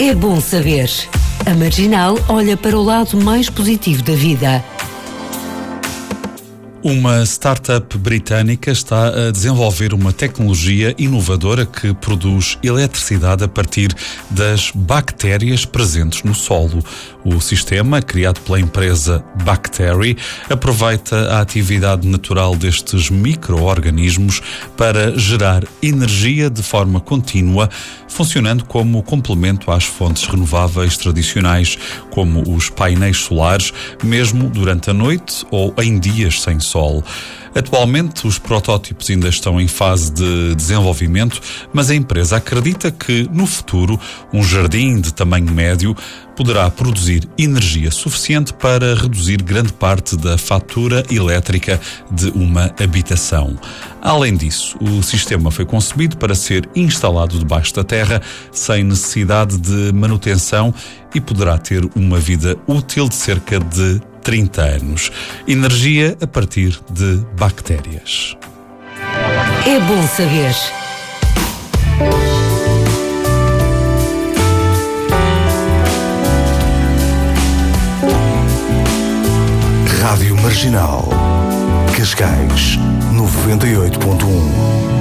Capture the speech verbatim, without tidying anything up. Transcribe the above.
É bom saber. A Marginal olha para o lado mais positivo da vida. Uma startup britânica está a desenvolver uma tecnologia inovadora que produz eletricidade a partir das bactérias presentes no solo. O sistema, criado pela empresa Bactery, aproveita a atividade natural destes micro-organismos para gerar energia de forma contínua, funcionando como complemento às fontes renováveis tradicionais, como os painéis solares, mesmo durante a noite ou em dias sem sol. Atualmente, os protótipos ainda estão em fase de desenvolvimento, mas a empresa acredita que, no futuro, um jardim de tamanho médio poderá produzir energia suficiente para reduzir grande parte da fatura elétrica de uma habitação. Além disso, o sistema foi concebido para ser instalado debaixo da terra, sem necessidade de manutenção, e poderá ter uma vida útil de cerca de trinta anos. Energia a partir de bactérias. É bom saber. Rádio Marginal, Cascais, noventa e oito ponto um.